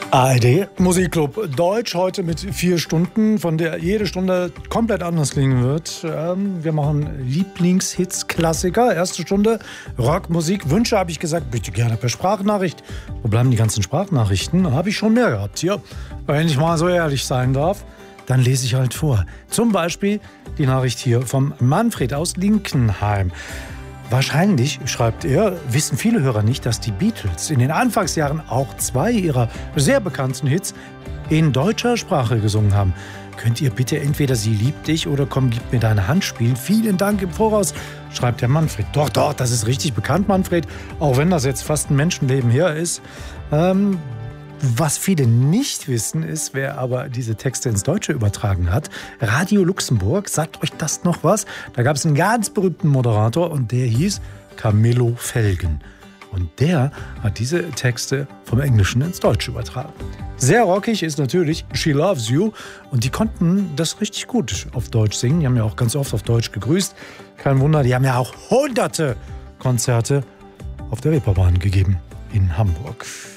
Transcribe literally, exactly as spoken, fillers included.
A R D Musikclub Deutsch heute mit vier Stunden, von der jede Stunde komplett anders klingen wird. Ähm, wir machen Lieblingshits, Klassiker. Erste Stunde Rockmusik. Wünsche habe ich gesagt, bitte gerne per Sprachnachricht. Wo bleiben die ganzen Sprachnachrichten? Habe ich schon mehr gehabt hier. Wenn ich mal so ehrlich sein darf, dann lese ich halt vor. Zum Beispiel die Nachricht hier vom Manfred aus Linkenheim. Wahrscheinlich, schreibt er, wissen viele Hörer nicht, dass die Beatles in den Anfangsjahren auch zwei ihrer sehr bekannten Hits in deutscher Sprache gesungen haben. Könnt ihr bitte entweder Sie liebt dich oder Komm, gib mir deine Hand spielen? Vielen Dank im Voraus, schreibt der Manfred. Doch, doch, das ist richtig bekannt, Manfred, auch wenn das jetzt fast ein Menschenleben her ist. Ähm, Was viele nicht wissen, ist, wer aber diese Texte ins Deutsche übertragen hat. Radio Luxemburg, sagt euch das noch was? Da gab es einen ganz berühmten Moderator und der hieß Camillo Felgen. Und der hat diese Texte vom Englischen ins Deutsche übertragen. Sehr rockig ist natürlich She Loves You. Und die konnten das richtig gut auf Deutsch singen. Die haben ja auch ganz oft auf Deutsch gegrüßt. Kein Wunder, die haben ja auch hunderte Konzerte auf der Reeperbahn gegeben in Hamburg.